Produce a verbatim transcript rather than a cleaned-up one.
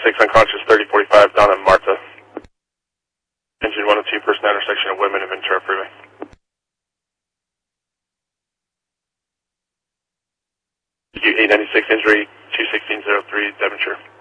ninety-six unconscious, thirty forty-five down at Marta. Engine one oh two, person intersection of Women and Ventura Freeway. eight ninety-six injury, two sixteen oh three, Devonshire.